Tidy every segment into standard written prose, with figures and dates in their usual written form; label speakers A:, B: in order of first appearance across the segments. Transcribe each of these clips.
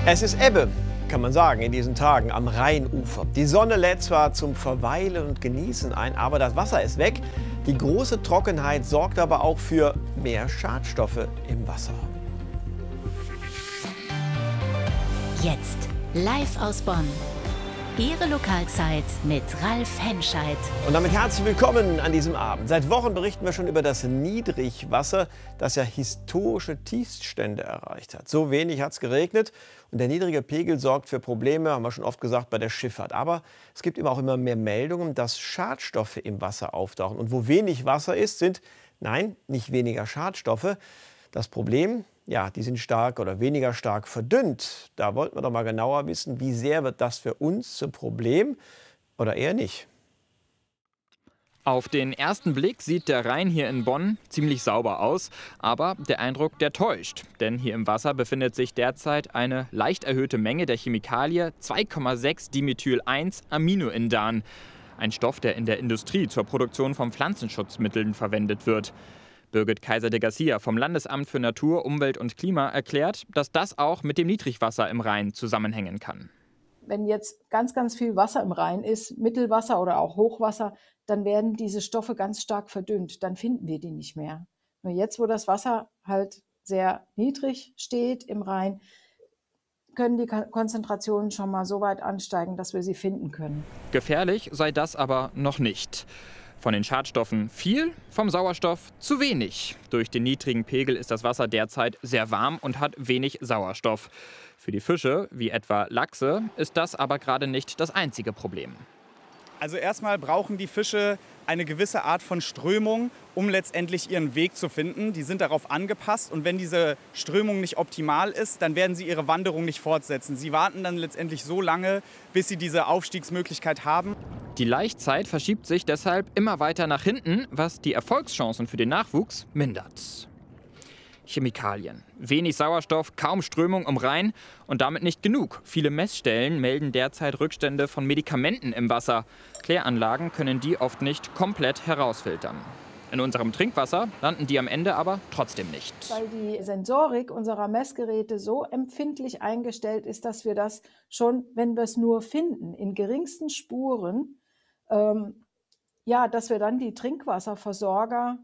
A: Es ist Ebbe, kann man sagen, in diesen Tagen am Rheinufer. Die Sonne lädt zwar zum Verweilen und Genießen ein, aber das Wasser ist weg. Die große Trockenheit sorgt aber auch für mehr Schadstoffe im Wasser.
B: Jetzt live aus Bonn. Ihre Lokalzeit mit Ralf Henscheid.
A: Und damit herzlich willkommen an diesem Abend. Seit Wochen berichten wir schon über das Niedrigwasser, das ja historische Tiefststände erreicht hat. So wenig hat es geregnet und der niedrige Pegel sorgt für Probleme, haben wir schon oft gesagt, bei der Schifffahrt. Aber es gibt auch immer mehr Meldungen, dass Schadstoffe im Wasser auftauchen. Und wo wenig Wasser ist, sind, nein, nicht weniger Schadstoffe. Das Problem, ja, die sind stark oder weniger stark verdünnt. Da wollten wir doch mal genauer wissen, wie sehr wird das für uns zum Problem oder eher nicht.
C: Auf den ersten Blick sieht der Rhein hier in Bonn ziemlich sauber aus, aber der Eindruck, der täuscht. Denn hier im Wasser befindet sich derzeit eine leicht erhöhte Menge der Chemikalie 2,6-Dimethyl-1-Aminoindan. Ein Stoff, der in der Industrie zur Produktion von Pflanzenschutzmitteln verwendet wird. Birgit Kaiser de Garcia vom Landesamt für Natur, Umwelt und Klima erklärt, dass das auch mit dem Niedrigwasser im Rhein zusammenhängen kann.
D: Wenn jetzt ganz, ganz viel Wasser im Rhein ist, Mittelwasser oder auch Hochwasser, dann werden diese Stoffe ganz stark verdünnt. Dann finden wir die nicht mehr. Nur jetzt, wo das Wasser halt sehr niedrig steht im Rhein, können die Konzentrationen schon mal so weit ansteigen, dass wir sie finden können.
C: Gefährlich sei das aber noch nicht. Von den Schadstoffen viel, vom Sauerstoff zu wenig. Durch den niedrigen Pegel ist das Wasser derzeit sehr warm und hat wenig Sauerstoff. Für die Fische, wie etwa Lachse, ist das aber gerade nicht das einzige Problem.
E: Also erstmal brauchen die Fische eine gewisse Art von Strömung, um letztendlich ihren Weg zu finden. Die sind darauf angepasst und wenn diese Strömung nicht optimal ist, dann werden sie ihre Wanderung nicht fortsetzen. Sie warten dann letztendlich so lange, bis sie diese Aufstiegsmöglichkeit haben.
C: Die Laichzeit verschiebt sich deshalb immer weiter nach hinten, was die Erfolgschancen für den Nachwuchs mindert. Chemikalien. Wenig Sauerstoff, kaum Strömung im Rhein und damit nicht genug. Viele Messstellen melden derzeit Rückstände von Medikamenten im Wasser. Kläranlagen können die oft nicht komplett herausfiltern. In unserem Trinkwasser landen die am Ende aber trotzdem nicht.
D: Weil die Sensorik unserer Messgeräte so empfindlich eingestellt ist, dass wir das schon, wenn wir es nur finden, in geringsten Spuren, dass wir dann die Trinkwasserversorger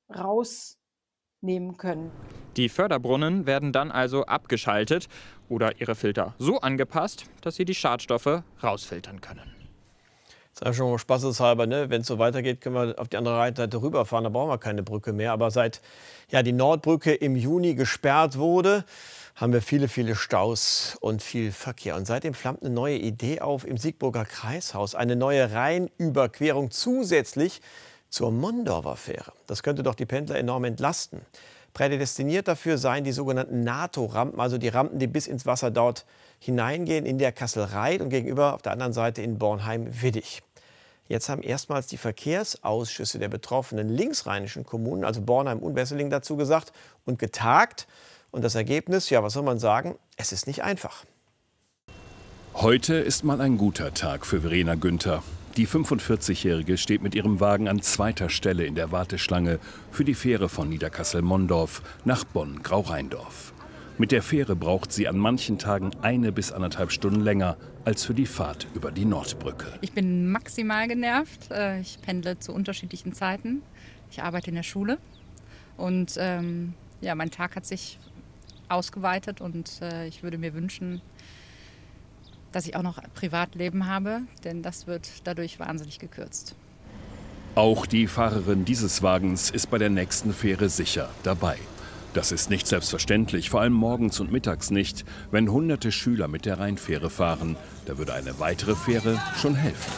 D: rausnehmen können.
C: Die Förderbrunnen werden dann also abgeschaltet oder ihre Filter so angepasst, dass sie die Schadstoffe rausfiltern können.
A: Das ist schon mal spaßeshalber, ne? Wenn es so weitergeht, können wir auf die andere Rheinseite rüberfahren. Da brauchen wir keine Brücke mehr. Aber seit die Nordbrücke im Juni gesperrt wurde, haben wir viele Staus und viel Verkehr. Und seitdem flammt eine neue Idee auf im Siegburger Kreishaus. Eine neue Rheinüberquerung zusätzlich zur Mondorfer Fähre. Das könnte doch die Pendler enorm entlasten. Prädestiniert dafür seien die sogenannten NATO-Rampen, also die Rampen, die bis ins Wasser dort hineingehen, in der Kassel-Reit und gegenüber auf der anderen Seite in Bornheim-Widdig. Jetzt haben erstmals die Verkehrsausschüsse der betroffenen linksrheinischen Kommunen, also Bornheim und Wesseling, dazu gesagt und getagt. Und das Ergebnis, ja, was soll man sagen, es ist nicht einfach.
F: Heute ist mal ein guter Tag für Verena Günther. Die 45-Jährige steht mit ihrem Wagen an zweiter Stelle in der Warteschlange für die Fähre von Niederkassel-Mondorf nach Bonn-Graureindorf. Mit der Fähre braucht sie an manchen Tagen 1 bis 1,5 Stunden länger als für die Fahrt über die Nordbrücke.
G: Ich bin maximal genervt. Ich pendle zu unterschiedlichen Zeiten. Ich arbeite in der Schule und mein Tag hat sich ausgeweitet und ich würde mir wünschen, dass ich auch noch Privatleben habe, denn das wird dadurch wahnsinnig gekürzt.
F: Auch die Fahrerin dieses Wagens ist bei der nächsten Fähre sicher dabei. Das ist nicht selbstverständlich, vor allem morgens und mittags nicht, wenn hunderte Schüler mit der Rheinfähre fahren. Da würde eine weitere Fähre schon helfen.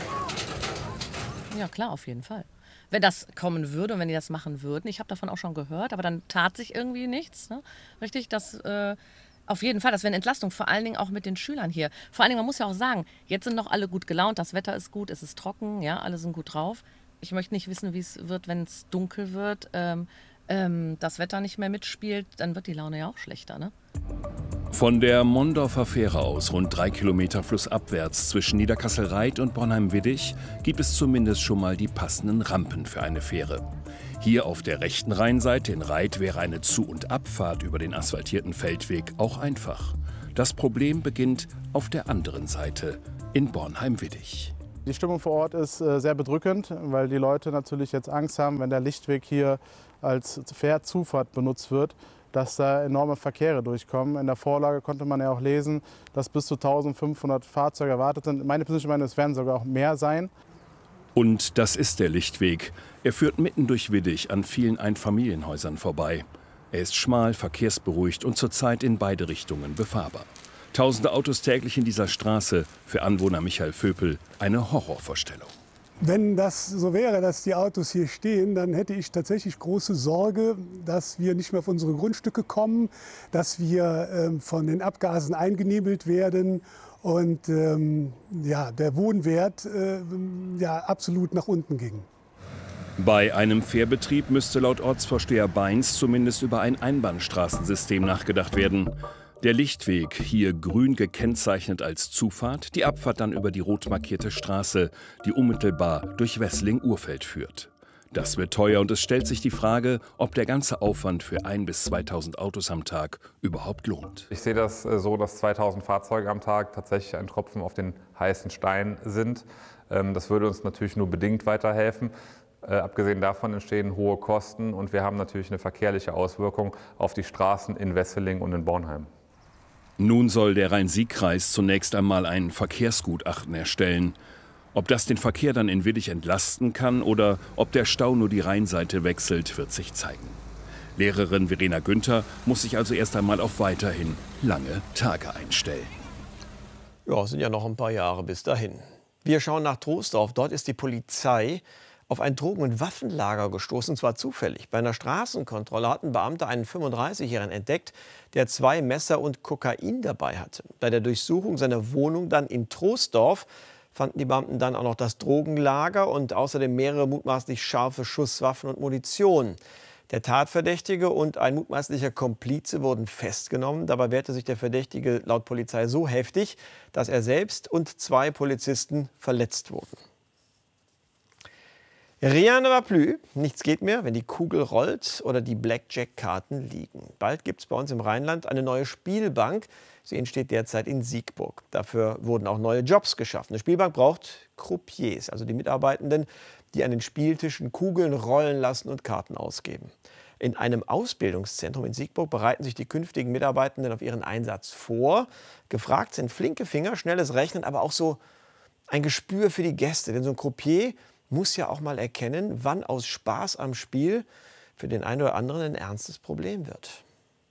H: Ja klar, auf jeden Fall. Wenn das kommen würde und wenn die das machen würden, ich habe davon auch schon gehört, aber dann tat sich irgendwie nichts. Ne? Richtig, das auf jeden Fall, das wäre eine Entlastung, vor allen Dingen auch mit den Schülern hier. Vor allen Dingen, man muss ja auch sagen, jetzt sind noch alle gut gelaunt, das Wetter ist gut, es ist trocken, ja, alle sind gut drauf. Ich möchte nicht wissen, wie es wird, wenn es dunkel wird. Das Wetter nicht mehr mitspielt, dann wird die Laune ja auch schlechter, ne?
F: Von der Mondorfer Fähre aus, rund 3 Kilometer flussabwärts zwischen Niederkassel-Reit und Bornheim-Widdig, gibt es zumindest schon mal die passenden Rampen für eine Fähre. Hier auf der rechten Rheinseite in Reit wäre eine Zu- und Abfahrt über den asphaltierten Feldweg auch einfach. Das Problem beginnt auf der anderen Seite, in Bornheim-Widdig.
I: Die Stimmung vor Ort ist sehr bedrückend, weil die Leute natürlich jetzt Angst haben, wenn der Lichtweg hier als Fährzufahrt benutzt wird, dass da enorme Verkehre durchkommen. In der Vorlage konnte man ja auch lesen, dass bis zu 1500 Fahrzeuge erwartet sind. Meine persönliche Meinung, es werden sogar auch mehr sein.
F: Und das ist der Lichtweg. Er führt mitten durch Widdig an vielen Einfamilienhäusern vorbei. Er ist schmal, verkehrsberuhigt und zurzeit in beide Richtungen befahrbar. Tausende Autos täglich in dieser Straße, für Anwohner Michael Vöpel eine Horrorvorstellung.
J: Wenn das so wäre, dass die Autos hier stehen, dann hätte ich tatsächlich große Sorge, dass wir nicht mehr auf unsere Grundstücke kommen, dass wir von den Abgasen eingenebelt werden und der Wohnwert absolut nach unten ging.
F: Bei einem Fährbetrieb müsste laut Ortsvorsteher Beins zumindest über ein Einbahnstraßensystem nachgedacht werden. Der Lichtweg, hier grün gekennzeichnet als Zufahrt, die Abfahrt dann über die rot markierte Straße, die unmittelbar durch Wesseling-Urfeld führt. Das wird teuer und es stellt sich die Frage, ob der ganze Aufwand für 1.000 bis 2.000 Autos am Tag überhaupt lohnt.
K: Ich sehe das so, dass 2.000 Fahrzeuge am Tag tatsächlich ein Tropfen auf den heißen Stein sind. Das würde uns natürlich nur bedingt weiterhelfen. Abgesehen davon entstehen hohe Kosten und wir haben natürlich eine verkehrliche Auswirkung auf die Straßen in Wesseling und in Bornheim.
F: Nun soll der Rhein-Sieg-Kreis zunächst einmal ein Verkehrsgutachten erstellen. Ob das den Verkehr dann in Widdig entlasten kann oder ob der Stau nur die Rheinseite wechselt, wird sich zeigen. Lehrerin Verena Günther muss sich also erst einmal auf weiterhin lange Tage einstellen.
A: Ja, es sind ja noch ein paar Jahre bis dahin. Wir schauen nach Troisdorf. Dort ist die Polizei auf ein Drogen- und Waffenlager gestoßen, und zwar zufällig. Bei einer Straßenkontrolle hatten Beamte einen 35-Jährigen entdeckt, der 2 Messer und Kokain dabei hatte. Bei der Durchsuchung seiner Wohnung dann in Troisdorf fanden die Beamten dann auch noch das Drogenlager und außerdem mehrere mutmaßlich scharfe Schusswaffen und Munition. Der Tatverdächtige und ein mutmaßlicher Komplize wurden festgenommen. Dabei wehrte sich der Verdächtige laut Polizei so heftig, dass er selbst und 2 Polizisten verletzt wurden. Rien ne va plus. Nichts geht mehr, wenn die Kugel rollt oder die Blackjack-Karten liegen. Bald gibt es bei uns im Rheinland eine neue Spielbank. Sie entsteht derzeit in Siegburg. Dafür wurden auch neue Jobs geschaffen. Eine Spielbank braucht Croupiers, also die Mitarbeitenden, die an den Spieltischen Kugeln rollen lassen und Karten ausgeben. In einem Ausbildungszentrum in Siegburg bereiten sich die künftigen Mitarbeitenden auf ihren Einsatz vor. Gefragt sind flinke Finger, schnelles Rechnen, aber auch so ein Gespür für die Gäste. Denn so ein Croupier muss ja auch mal erkennen, wann aus Spaß am Spiel für den einen oder anderen ein ernstes Problem wird.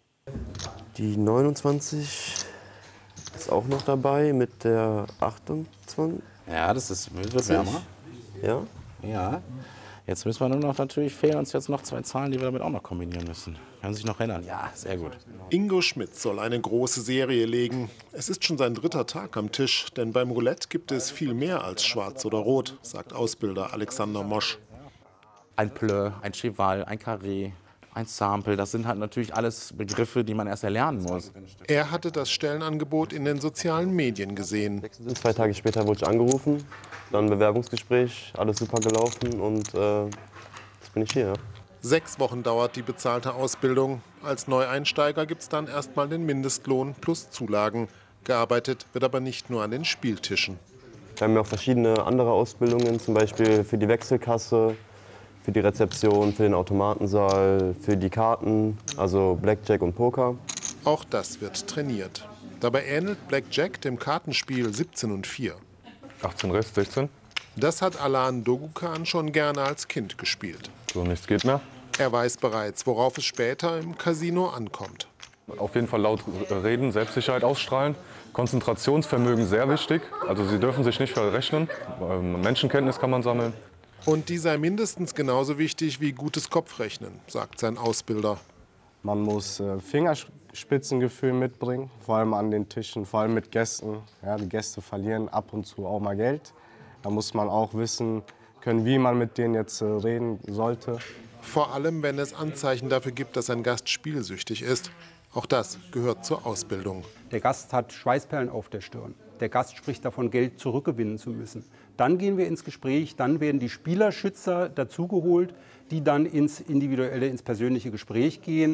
L: Die 29 ist auch noch dabei mit der 28.
M: Ja, das wird wärmer.
L: Ja?
M: Ja. Jetzt müssen wir nur noch, natürlich fehlen uns jetzt noch 2 Zahlen, die wir damit auch noch kombinieren müssen. Können Sie sich noch erinnern? Ja, sehr gut.
N: Ingo Schmidt soll eine große Serie legen. Es ist schon sein 3. Tag am Tisch, denn beim Roulette gibt es viel mehr als Schwarz oder Rot, sagt Ausbilder Alexander Mosch.
M: Ein Plö, ein Cheval, ein Carré, ein Sample, das sind halt natürlich alles Begriffe, die man erst erlernen muss.
N: Er hatte das Stellenangebot in den sozialen Medien gesehen.
L: 2 Tage später wurde ich angerufen, dann ein Bewerbungsgespräch, alles super gelaufen und jetzt bin ich hier.
N: 6 Wochen dauert die bezahlte Ausbildung. Als Neueinsteiger gibt es dann erstmal den Mindestlohn plus Zulagen. Gearbeitet wird aber nicht nur an den Spieltischen.
L: Wir haben ja auch verschiedene andere Ausbildungen, zum Beispiel für die Wechselkasse, für die Rezeption, für den Automatensaal, für die Karten, also Blackjack und Poker.
N: Auch das wird trainiert. Dabei ähnelt Blackjack dem Kartenspiel 17 und 4.
O: 18 Rest, 16.
N: Das hat Alan Dogukan schon gerne als Kind gespielt.
O: So, nichts geht mehr.
N: Er weiß bereits, worauf es später im Casino ankommt.
O: Auf jeden Fall laut reden, Selbstsicherheit ausstrahlen. Konzentrationsvermögen sehr wichtig. Also Sie dürfen sich nicht verrechnen. Menschenkenntnis kann man sammeln.
N: Und die sei mindestens genauso wichtig wie gutes Kopfrechnen, sagt sein Ausbilder.
P: Man muss Fingerspitzengefühl mitbringen, vor allem an den Tischen, vor allem mit Gästen. Ja, die Gäste verlieren ab und zu auch mal Geld. Da muss man auch wissen können, wie man mit denen jetzt reden sollte.
N: Vor allem, wenn es Anzeichen dafür gibt, dass ein Gast spielsüchtig ist. Auch das gehört zur Ausbildung.
Q: Der Gast hat Schweißperlen auf der Stirn. Der Gast spricht davon, Geld zurückgewinnen zu müssen. Dann gehen wir ins Gespräch, dann werden die Spielerschützer dazugeholt, die dann ins individuelle, ins persönliche Gespräch gehen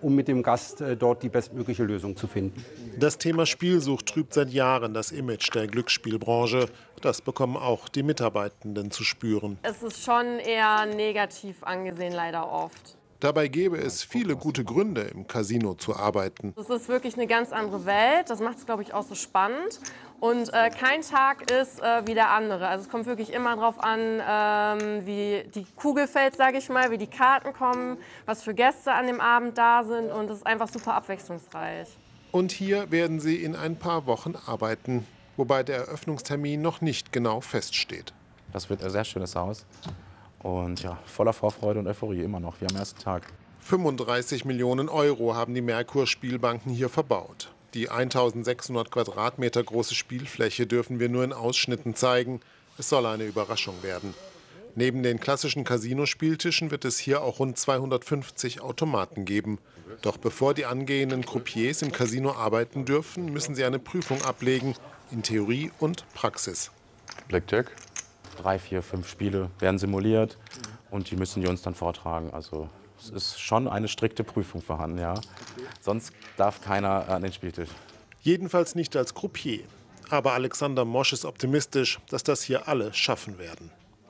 Q: um mit dem Gast dort die bestmögliche Lösung zu finden.
N: Das Thema Spielsucht trübt seit Jahren das Image der Glücksspielbranche. Das bekommen auch die Mitarbeitenden zu spüren.
R: Es ist schon eher negativ angesehen, leider oft.
N: Dabei gäbe es viele gute Gründe, im Casino zu arbeiten.
R: Es ist wirklich eine ganz andere Welt. Das macht es, glaube ich, auch so spannend. Und kein Tag ist wie der andere. Also es kommt wirklich immer darauf an, wie die Kugel fällt, sage ich mal, wie die Karten kommen, was für Gäste an dem Abend da sind. Und es ist einfach super abwechslungsreich.
N: Und hier werden sie in ein paar Wochen arbeiten, wobei der Eröffnungstermin noch nicht genau feststeht.
M: Das wird ein sehr schönes Haus. Und ja, voller Vorfreude und Euphorie immer noch, wie am ersten Tag.
N: 35 Millionen Euro haben die Merkur-Spielbanken hier verbaut. Die 1600 Quadratmeter große Spielfläche dürfen wir nur in Ausschnitten zeigen. Es soll eine Überraschung werden. Neben den klassischen Casino-Spieltischen wird es hier auch rund 250 Automaten geben. Doch bevor die angehenden Croupiers im Casino arbeiten dürfen, müssen sie eine Prüfung ablegen in Theorie und Praxis.
M: Blackjack. 3, 4, 5 Spiele werden simuliert und die müssen die uns dann vortragen. Also es ist schon eine strikte Prüfung vorhanden, ja. Sonst darf keiner an den Spieltisch.
N: Jedenfalls nicht als Croupier. Aber Alexander Mosch ist optimistisch, dass das hier alle schaffen werden.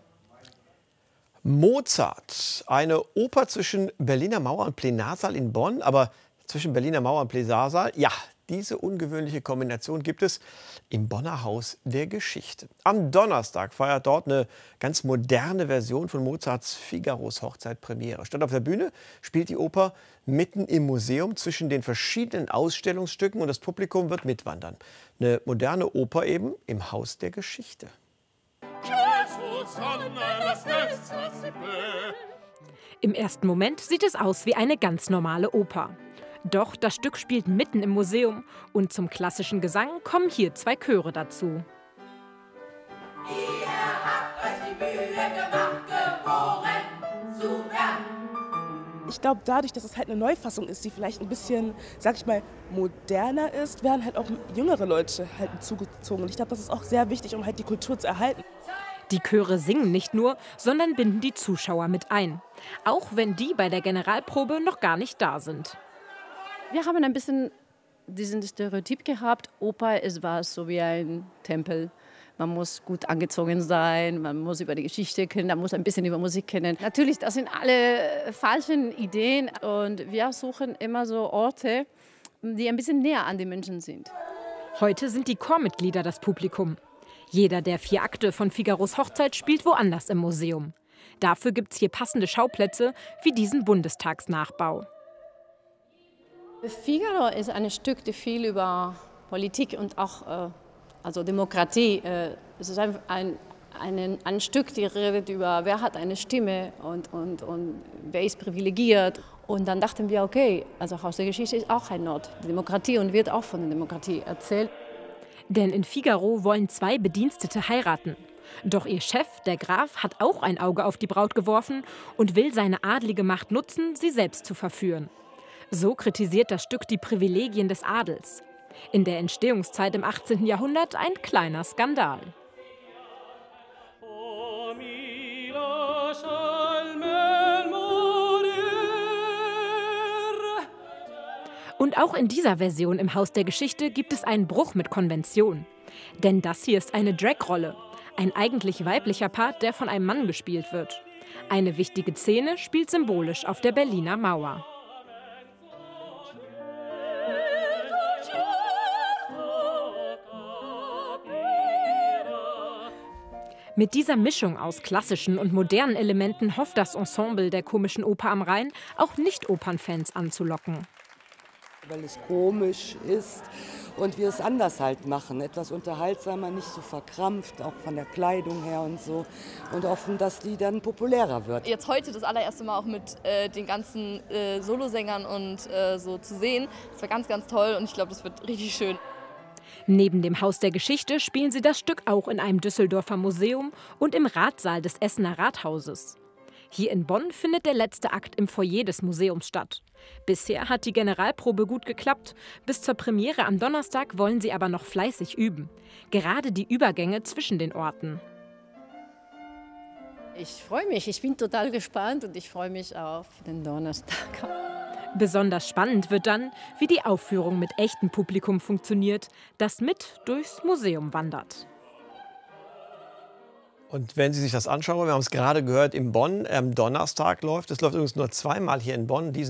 A: Mozart, eine Oper zwischen Berliner Mauer und Plenarsaal in Bonn, aber zwischen Berliner Mauer und Plenarsaal, ja, diese ungewöhnliche Kombination gibt es im Bonner Haus der Geschichte. Am Donnerstag feiert dort eine ganz moderne Version von Mozarts Figaros Hochzeit Premiere. Statt auf der Bühne spielt die Oper mitten im Museum zwischen den verschiedenen Ausstellungsstücken und das Publikum wird mitwandern. Eine moderne Oper eben im Haus der Geschichte.
S: Im ersten Moment sieht es aus wie eine ganz normale Oper. Doch das Stück spielt mitten im Museum und zum klassischen Gesang kommen hier 2 Chöre dazu.
T: Ihr habt euch die Mühe gemacht, geboren zu werden.
U: Ich glaube, dadurch, dass es halt eine Neufassung ist, die vielleicht ein bisschen, sag ich mal, moderner ist, werden halt auch jüngere Leute halt zugezogen. Und ich glaube, das ist auch sehr wichtig, um halt die Kultur zu erhalten.
S: Die Chöre singen nicht nur, sondern binden die Zuschauer mit ein. Auch wenn die bei der Generalprobe noch gar nicht da sind.
V: Wir haben ein bisschen diesen Stereotyp gehabt, Oper ist was so wie ein Tempel. Man muss gut angezogen sein, man muss über die Geschichte kennen, man muss ein bisschen über Musik kennen. Natürlich, das sind alle falschen Ideen und wir suchen immer so Orte, die ein bisschen näher an den Menschen sind.
S: Heute sind die Chormitglieder das Publikum. Jeder der 4 Akte von Figaros Hochzeit spielt woanders im Museum. Dafür gibt es hier passende Schauplätze wie diesen Bundestagsnachbau.
V: Figaro ist ein Stück, das viel über Politik und auch also Demokratie. Es ist ein Stück, das redet über, wer hat eine Stimme und wer ist privilegiert. Und dann dachten wir, okay, also Haus der Geschichte ist auch ein Ort der Demokratie und wird auch von der Demokratie erzählt.
S: Denn in Figaro wollen 2 Bedienstete heiraten. Doch ihr Chef, der Graf, hat auch ein Auge auf die Braut geworfen und will seine adlige Macht nutzen, sie selbst zu verführen. So kritisiert das Stück die Privilegien des Adels. In der Entstehungszeit im 18. Jahrhundert ein kleiner Skandal. Und auch in dieser Version im Haus der Geschichte gibt es einen Bruch mit Konvention. Denn das hier ist eine Drag-Rolle. Ein eigentlich weiblicher Part, der von einem Mann gespielt wird. Eine wichtige Szene spielt symbolisch auf der Berliner Mauer. Mit dieser Mischung aus klassischen und modernen Elementen hofft das Ensemble der Komischen Oper am Rhein, auch Nicht-Opernfans anzulocken.
W: Weil es komisch ist und wir es anders halt machen. Etwas unterhaltsamer, nicht so verkrampft, auch von der Kleidung her und so. Und hoffen, dass die dann populärer wird.
X: Jetzt heute das allererste Mal auch mit den ganzen Solosängern und so zu sehen. Das war ganz, ganz toll und ich glaube, das wird richtig schön.
S: Neben dem Haus der Geschichte spielen sie das Stück auch in einem Düsseldorfer Museum und im Ratsaal des Essener Rathauses. Hier in Bonn findet der letzte Akt im Foyer des Museums statt. Bisher hat die Generalprobe gut geklappt. Bis zur Premiere am Donnerstag wollen sie aber noch fleißig üben. Gerade die Übergänge zwischen den Orten.
V: Ich freue mich, ich bin total gespannt und ich freue mich auf den Donnerstag.
S: Besonders spannend wird dann, wie die Aufführung mit echtem Publikum funktioniert, das mit durchs Museum wandert.
A: Und wenn Sie sich das anschauen, wir haben es gerade gehört, in Bonn am Donnerstag läuft. Es läuft übrigens nur zweimal hier in Bonn.